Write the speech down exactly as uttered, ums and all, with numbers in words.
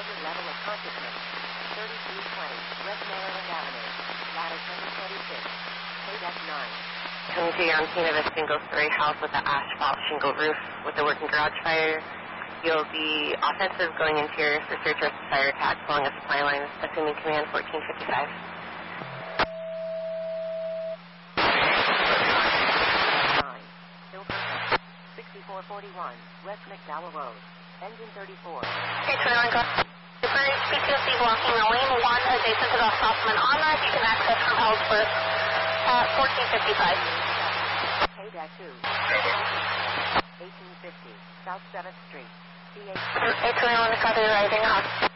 target level of consciousness. thirty-three twenty, West Maryland Avenue. Ladder twenty twenty-six. K nine. Coming to you on scene of a single-story house with an asphalt shingle roof with a working garage fire. You'll be offensive going interior for search or fire attack along a supply line, assuming command fourteen fifty-five. sixty-four forty-one, West McDowell Road. Engine thirty-four. Okay, twenty-one, go. Super H P two C blocking the lane one adjacent to the Hoffman on-ramp. You can access from Ellsworth at fourteen fifty-five. K two. eighteen fifty, South seventh Street. C H. Hey, twenty-one, copy, rising off.